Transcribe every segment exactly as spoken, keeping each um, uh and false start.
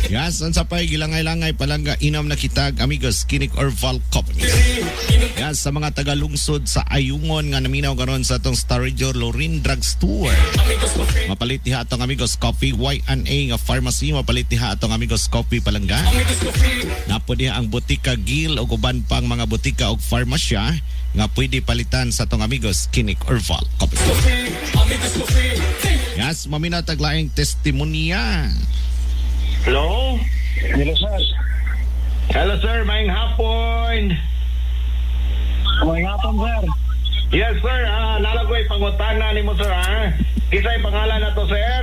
Yes, ang sapay gilangay-langay palangga inam na kitag amigos Kinik Orval Company. Yes, sa mga tagalungsod sa Ayungon nga naminaw karon sa atong Star Radio Lorin Drug Store. Mapalit diha atong amigos Coffee Y and A nga pharmacy, mapalit diha atong amigos Coffee palangga. Napo diha ang Botika Gil o uban pang mga botika o farmasya nga pwede palitan sa atong amigos Kinik Orval Company. Yes, maminaw taglaing testimonya. Hello? Hello, sir. Hello, sir. Maayong hapon. Maayong hapon, sir. Yes, sir. Ah, nalagoy pangutana ni mo, sir, ha? Kisa'y pangalan na to, sir?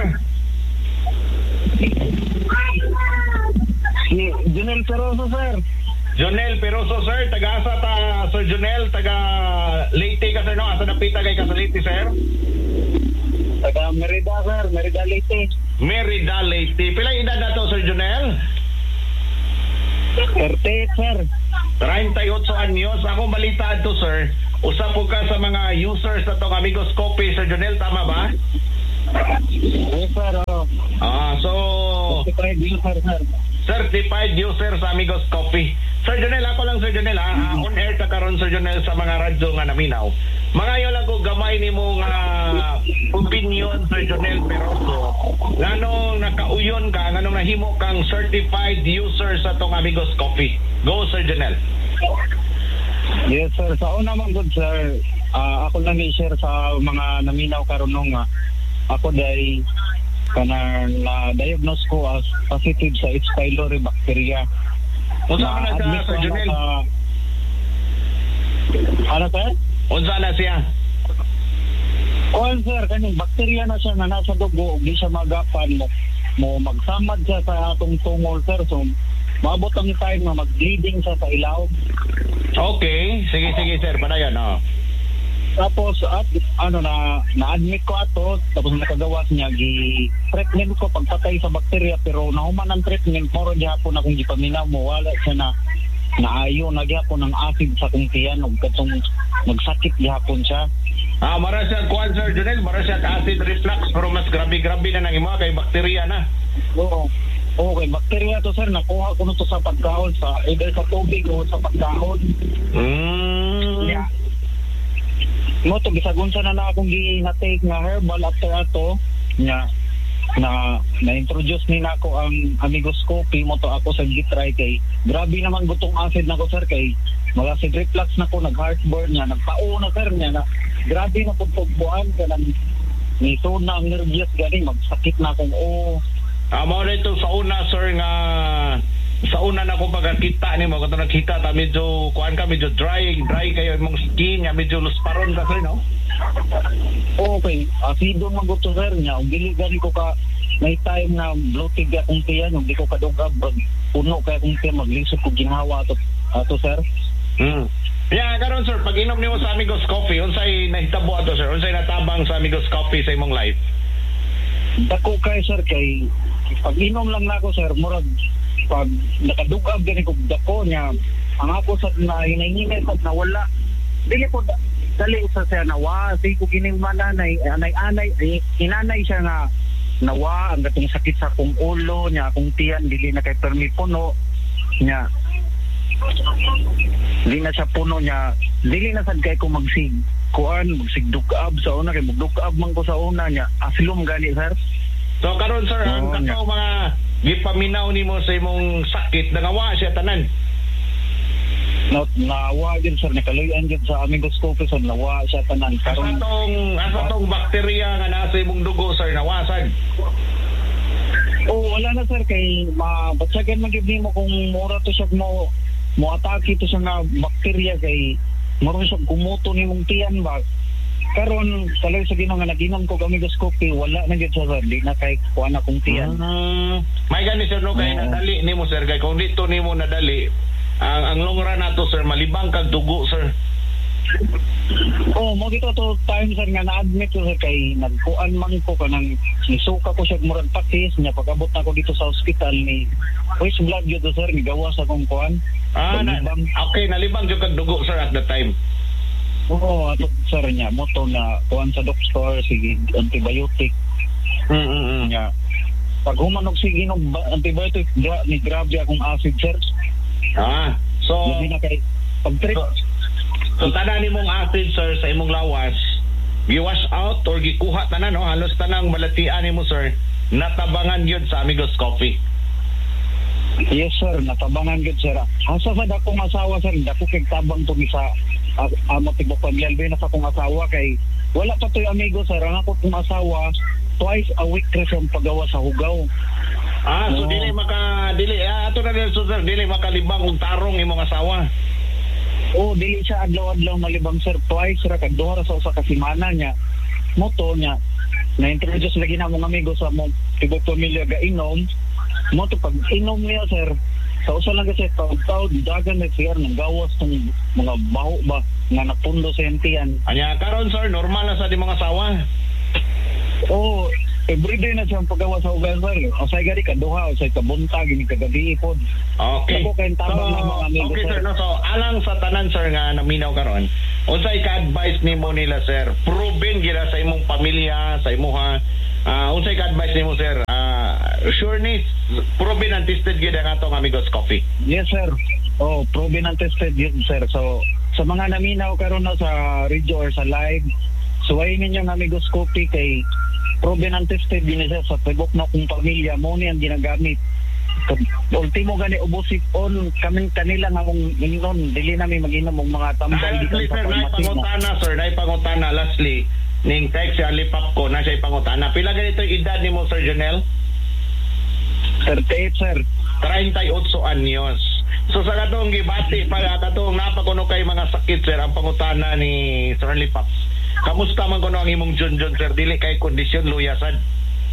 Si Junel Peroso, sir. Jonel Peroso, sir. Taga-asa ta, Sir Jonel. Taga Leyte ka, sir, no? Asa napita kay ka sa Leyte, sir? Taga Merida, sir. Merida Leyte. Merida Leyte. Pilang edad na to, Sir Jonel? thirty-eight, sir. thirty-eight anyos. Ako balita to, sir. Usa po ka sa mga users na tong Amigos Coffee, Sir Jonel. Tama ba? Yes, sir. Oh. Ah, so... Certified user, sir. Certified user sa Amigos Coffee. Sir Jonel, ako lang, Sir Jonel, ha? Uh, on air ta karon, Sir Jonel, sa mga radyo nga naminaw. Mga lang ko gamay ni mong uh, opinion, Sir Jonel Peroso. Nganong nakauyon ka, nganong nahimo kang certified user sa tong Amigos Coffee. Go, Sir Jonel. Yes, sir. Sa una man good, sir. Uh, ako lang i-share sa mga naminaw karon nung uh, ako dahil kana na-diagnose ko as positive sa H. pylori bacteria. Unsa man na siya, Sir Jonel? Uh, ano, sir? Unsa na siya? Oh, sir, kaning bacteria na siya na nasa dugo, di siya magapan mo. Mo magsamad siya sa atong tungol, sir. So, maabot ang time na mag-bleeding siya sa ilaw. Okay. Sige, sige, sir. Padayon, oh. Tapos, at, ano na, na-admit ko ato, tapos nakagawas niya, gi-treatment ko pagpatay sa bacteria, pero nahuman ang treatment, moro gihapon akong gipaminaw mo, wala siya na, naayo, nagyapon ng acid sa kong tiyan, o katong nagsakit gihapon siya. Ah, mara siya kuan, Sir Jonel, mara siya acid reflux, pero mas grabe-grabe na nang imo kay bacteria na. Oo. Okay, bacteria to, sir, nakuha ko nito sa pagkaon, sa either sa tubig o sa pagkaon. Mm. Yeah. Mo to bisagon sa na na akong gi-take nga herbal after ato nya na na-introduce ni nako ang Amigos Coffee mo to ako sa gitry kay grabe naman gutong acid nako, sir, kay mag-acid reflux nako, nag-heartburn niya, nagpao na, sir, niya na grabe na pagpugbuan ka lang ni so na ang nervyos galing magsakit na akong oh. Ah, mo dito sa una, sir, nga sa una na ko pagkita ni mo, katong nakita ta medyo kuan ka, medyo dry, dry kayo imong skin, nga medyo lusparon ka, sir, no? Okay, asido man gusto, sir, niya ug dili gani ko ka may time na bloated akong tiyan, ug di ko kadugab, puno kay akong tiyan, maglisod ko ginhawa ato ato, sir. Hmm. Yeah, karon, sir, pag inom nimo sa Amigos Coffee, unsay nahitabo ato, sir? Unsay natabang sa Amigos Coffee sa imong life? Dako kay, sir, kay pag inom lang nako, sir, murag pag nakadugab gani ko dako niya ang ako sa na hinahinay sa nawala dili ko da, dali sa siya nawa sige ko gining mananay anay anay eh, inanay siya nga nawa ang gatong sakit sa akong ulo niya akong tiyan dili na kay permi puno niya dili na siya puno niya dili na sad kay ko magsig kuan magsig dugab sa una kay magdugab man ko sa una niya asilom gani, sir. So karon, sir, ang oh, kato mga gipaminaw nimo sa imong sakit nangawa siya tanan. Not nawa din, sir, nakaluyan din sa Amigos Coffee, sir, nawa siya tanan. Karon asa tong asa tong bakterya nga nasa imong dugo, sir, nawasag. Oh, wala na, sir, kay mabatsagan man gyud nimo kung mura to siya mo mo atake to siya nga bakterya kay mura siya gumuto nimong tiyan ba. Karon talay sa Ginoo nga naginom ko Amigos Coffee, wala na gyud siya, sir, di na kay kuan akong tiyan. Mm, may gani, sir, no, kay uh, nadali nimo, sir, kay kung dito nimo nadali ang ang long run nato, sir, malibang kag dugo, sir. Oh, mo gito to time, sir, nga na-admit ko, sir, kay nagkuan man ko kanang nisuka ko siya murag patis niya pag-abot na ko dito sa ospital ni West Blood yun, sir, nigawa sa kong kuan. Ah, na, okay, nalibang yung kag dugo, sir, at the time. Oo, ato, sir, niya moto na kuan sa doktor, sige, antibiotic. Mm-mm. Niya pag humanog sige ng antibiotic, gra- ni grabe akong acid, sir. Ah, so Labi na kay pag-trip. So, so tanan nimong acid sir sa imong lawas, gi-wash out or gikuha tanan no, halos tanang malatian nimo sir, natabangan yun sa Amigos Coffee. Yes, sir. Natabangan gud, sir. Asa sa dakong asawa, sir, dako kay tabang to sa uh, amo tibok pamilya na sa akong asawa kay wala pa to'y amigo, sir. Ang ako kong asawa twice a week ra siyang pagawa sa hugaw. Ah, so No. dili maka dili ah, ato na din so, sir, dili makalibang og tarong imong asawa. Oh, dili siya adlaw-adlaw malibang, sir. Twice ra kag duha ra sa usa ka semana niya. Moto niya na-introduce lagi na mong amigo sa mong tibok pamilya ga inom. Moto pag inom niya, sir, sa usa lang kasi taw-taw dagan na siya ng gawas ng mga baho ba nga napundo sa entian. Anya karon sir, normal na sa di mga asawa. Oh, everyday na siyang paggawa sa ugan, sir. O say gari kaduha, o say kabuntag, ini kagabi po. Okay. Ako kayong tabang ng mga amigo, okay, sir. sir. No, so, alang sa tanan, sir, nga naminaw karon, unsay ka-advise nimo nila, sir? Proven gira sa imong pamilya, sa imuha. Uh, unsay ka-advise nimo, sir? Uh, sureness, proven and tested gira nga itong Amigos Coffee. Yes, sir. Oh, proven and tested yun, sir. So, sa mga naminaw karon na sa radio or sa live, suwayin ninyo ng Amigos Coffee kay proven and tested din siya sa tibok na kong pamilya mo niyan ginagamit. Ultimo gani ubusip on kami kanila nga mong inon dili namin mag-inom og mga tambal Ah, dito lastly, sa sir, na pharmacy na. ipangutana, sir, na ipangutana, lastly, ning text si Alipap ko, na siya ipangutana. Pila ganito yung edad ni mo, Sir Jonel? thirty-eight, sir. thirty-eight anyos. So sa katong gibati para katong napakuno kay mga sakit, sir, ang pangutana ni Sir Alipap. Kamusta man kuno ang imong Junjun, sir? Dili kay kondisyon luyasan.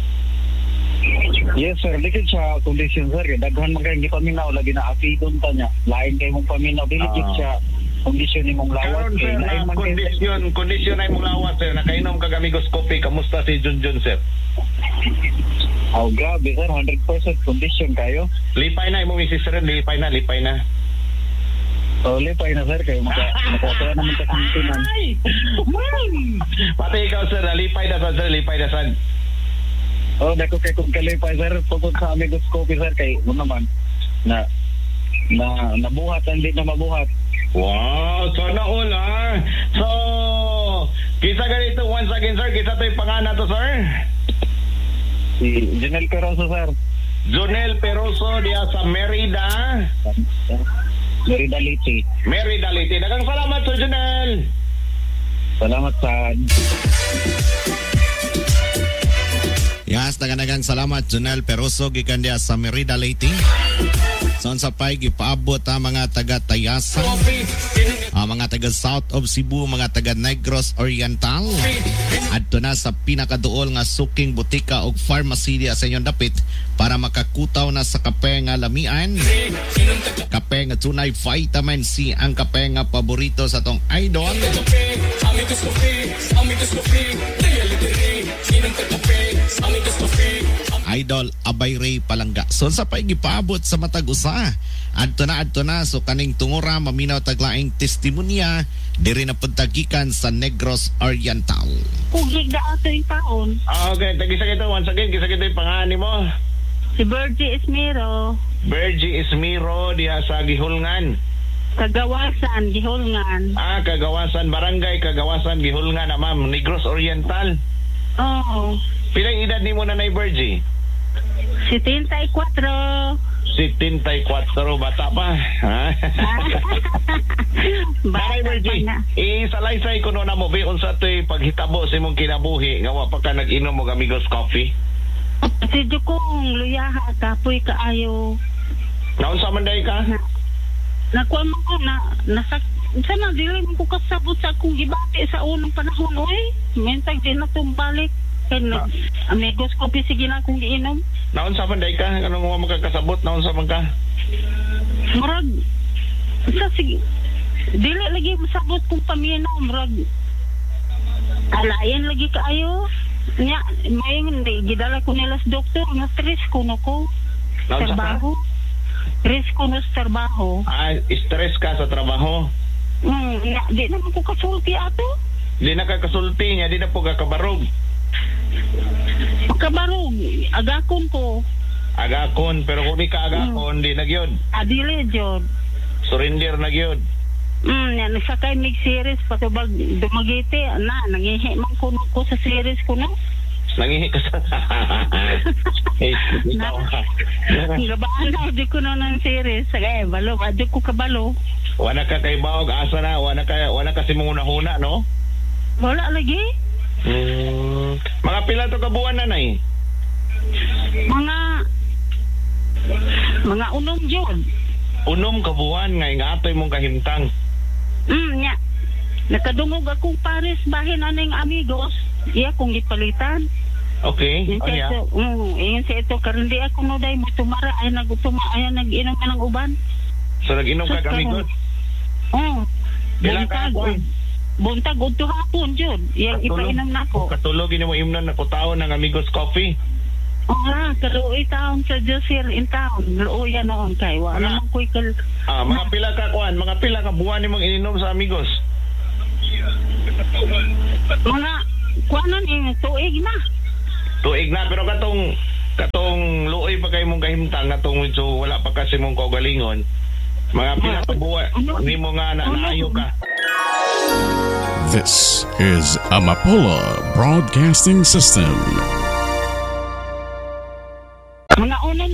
Yes, sir. Dikit sa condition, sir. Daghan man kayong gipaminaw lagi na afidon ta niya. Lain kay mong paminaw dili Ah. gid siya kondisyon nimong lawas Karon, kay sir, lain na man kay kondisyon, kondisyon na imong lawas, sir. Nakainom kag Amigos Coffee. Kamusta si Junjun, sir? Oh, grabe, sir. one hundred percent condition kayo. Lipay na imong misis, sir. Lipay na, lipay na. So, lipay na, sir. Kayo maka makatuwa naman sa kantinan. Ay! Pati ikaw, sir, lipay na, sir, lipay na, sir. Oh, dako kay kung kalipay, sir. Pagod sa Amigos Coffee, sir. Kay mo naman na na nabuhat hindi na mabuhat. Wow, sana all, ah. So, kisa ganito, once again, sir, kisa to yung pangana to, sir? Si Janel Peroso, sir. Jonel Peroso diya sa Merida. Merida Liti. Merida Liti. Dagang salamat, Sir Jonel. Salamat sa Yes, dagan-dagan salamat Jonel Peroso gikan diya sa Merida Leyte. Son sa pay gipaabot ang mga taga Tayasa, ang mga taga South of Cebu, mga taga Negros Oriental. Adto na sa pinakaduol nga suking butika og pharmacy diya sa inyong dapit para makakutaw na sa kape nga lamian. Kape nga tunay vitamin C, ang kape nga paborito sa tong idol. Amigos Coffee, Amigos Coffee, dali-dali, inom ka kape, Amigos Coffee. Idol Abay Ray Palangga. So sa pay gipaabot sa matag usa. Adto na adto na so kaning tungura maminaw taglaing testimonya diri na pagtagikan sa Negros Oriental. Pugig na ato yung taon. Ah, okay, tagisa kita once again, kisa kita yung pangani mo. Si Bergie Esmero, Bergie Ismiro diya sa Gihulngan. Kagawasan, Gihulngan. Ah, Kagawasan, Barangay Kagawasan, Gihulngan na, ma'am. Negros Oriental. Oo. Pilang edad ni mo na na Bergie? seventy-four. seventy-four, bata pa. Ha? Nanay Bata Bergie, pa na. isalaysay ko no na mo, biyon sa ito'y paghitabo sa imong kinabuhi, nga wa pa ka nag-inom mo Amigos Coffee. Si Jukong, luyaha, kapoy kaayo. Naunsa man day ka? Nakuha mo ko na, nasak, sana dili mo ko kasabot sa akong gibati sa unang panahon, oy. Mentag din na itong balik. Kaya na, Amigos Coffee, sige na akong giinom. Naunsa man day ka? Anong mga magkakasabot? Naunsa man ka? Murag, sa sige, dili lagi masabot kung paminaw, murag, alayan lagi kaayo. Nya, may hindi, gidala ko nila sa doktor, nga stress ko no ko. Naunsa ka? Trabaho. Stress ko no sa trabaho. Ah, stress ka sa trabaho. Hmm, nga, di naman ko kasulti ato. Di na ka kasulti niya, di na po ka kabarog. Makabarog, agakon ko. Agakon, pero kung di ka agakon, di nagyod. Adili, Jod. Surrender nagyod. Hmm, yan, sakay mig series, patubag dumagiti, na, nangihi man ko ko sa series ko, no? Nangihi ka sa... Eh, ikaw ha. Gabaan na, di ko na ng series. Sagay, balo, adyo ko kabalo. Wala ka kay Baog, asa na, wala ka, wala ka si mong unahuna, no? Wala lagi. Hmm, mga pila to kabuan na, nay? Mga, mga unom, Jod. Unom kabuan, ngay nga atoy mong kahimtang. Hmm, nya. Nakadungog akong Paris bahin aning amigos. Iya kong gipalitan. Okay, Yan oh, siya yeah. ito, um, yan siya ito, karundi ako no day mo tumara, ay nagutuma, ay nag-inom ka ng uban. So, nag-inom ka Sus, kamigot? Oo. Bilang Buntag, kahapon? buntag, udto hapon, Jud. Yang ipainom na ko. Katulogin mo imnon na kutaon ng Amigos Coffee. Oo nga, kaluoy taon sa Josir in town. Luoy yan noon kay, wala Mga- naman ko'y kal... Ah, mga pila ka kuan, mga pila ka buwan nimong ininom sa Amigos. Mga, kuanan eh, tuig na. Tuig na, pero katong katong luoy pa kay mong kahimtang katong medyo wala pa kasi mong kaugalingon. Mga pila ka buwan nimo nga na naayo ka. This is Amapola Broadcasting System. Mga unang